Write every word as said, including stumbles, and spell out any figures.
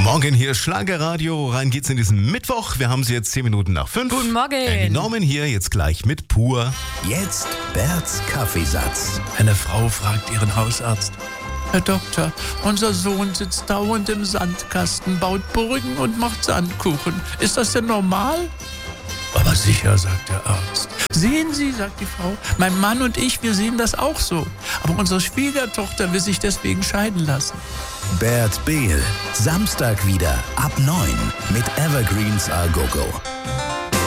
Morgen hier Schlagerradio. Rein geht's in diesen Mittwoch. Wir haben sie jetzt zehn Minuten nach fünf. Guten Morgen. Die Norman hier jetzt gleich mit Pur. Jetzt Berts Kaffeesatz. Eine Frau fragt ihren Hausarzt: Herr Doktor, unser Sohn sitzt dauernd im Sandkasten, baut Burgen und macht Sandkuchen. Ist das denn normal? Aber sicher, sagt der Arzt. Sehen Sie, sagt die Frau, mein Mann und ich, wir sehen das auch so. Aber unsere Schwiegertochter will sich deswegen scheiden lassen. Bert Behl, Samstag wieder ab neun mit Evergreens A Go Go.